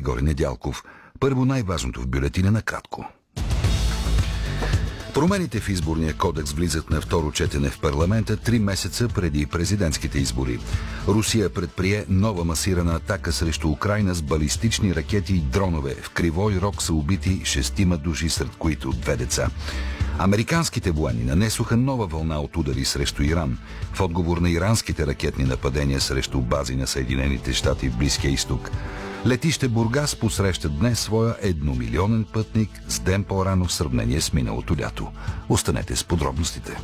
Григорий Недялков. Първо най-важното в бюлетина накратко. Промените в изборния кодекс влизат на второ четене в парламента 3 месеца преди президентските избори. Русия предприе нова масирана атака срещу Украйна с балистични ракети и дронове. В Кривой Рог са убити 6 души, сред които 2 деца. Американските военни нанесоха нова вълна от удари срещу Иран в отговор на иранските ракетни нападения срещу бази на Съединените щати в Близкия изток. Летище Бургас посреща днес своя 1-милионен пътник с ден по-рано в сравнение с миналото лято. Останете с подробностите.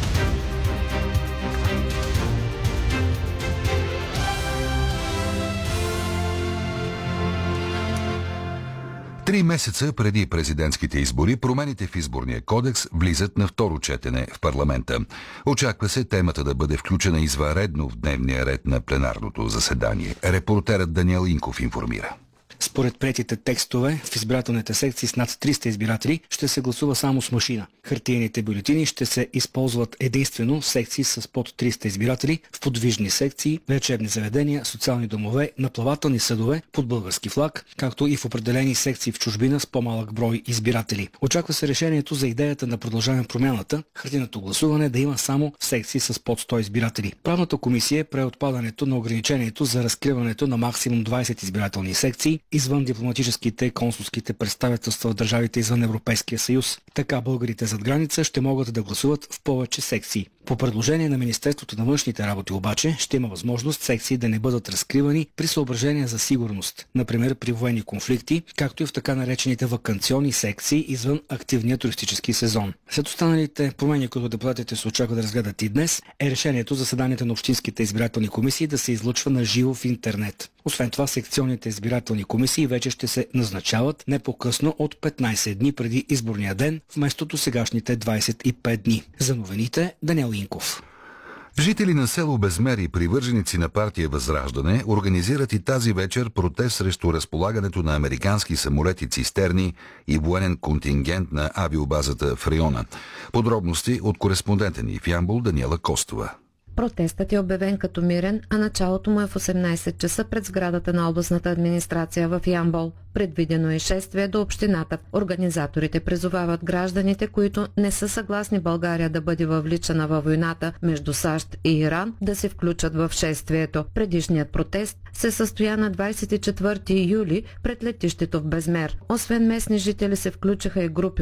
Три месеца преди президентските избори, промените в изборния кодекс влизат на второ четене в парламента. Очаква се темата да бъде включена извънредно в дневния ред на пленарното заседание. Репортерът Даниел Инков информира. Според приетите текстове, в избирателните секции с над 300 избиратели ще се гласува само с машина. Хартиените бюлетини ще се използват единствено в секции с под 300 избиратели, в подвижни секции, лечебни заведения, социални домове, на плавателни съдове под български флаг, както и в определени секции в чужбина с по-малък брой избиратели. Очаква се решението за идеята на Продължаваме промяната, хартиеното гласуване да има само в секции с под 100 избиратели. Правната комисия прие отпадането на ограничението за разкриването на максимум 20 избирателни секции извън дипломатическите и консулските представителства в държавите извън Европейския съюз. Така българите зад граница ще могат да гласуват в повече секции. По предложение на Министерството на външните работи обаче ще има възможност секции да не бъдат разкривани при съображения за сигурност, например при военни конфликти, както и в така наречените ваканционни секции извън активния туристически сезон. След останалите промени, които депутатите се очаква да разгледат и днес, е решението за заседанията на общинските избирателни комисии да се излъчва на живо в интернет. Освен това, секционните избирателни комисии вече ще се назначават не по-късно от 15 дни преди изборния ден, вместо до сегашните 25 дни. За новините, Даниел Инков. Жители на село Безмер и привърженици на партия Възраждане организират и тази вечер протест срещу разполагането на американски самолети цистерни и военен контингент на авиобазата в района. Подробности от кореспондента ни в Ямбол Даниела Костова. Протестът е обявен като мирен, а началото му е в 18 часа пред сградата на областната администрация в Ямбол. Предвидено е шествие до общината. Организаторите призовават гражданите, които не са съгласни България да бъде въвличана във войната между САЩ и Иран, да се включат в шествието. Предишният протест се състоя на 24 юли пред летището в Безмер. Освен местни жители се включиха и групи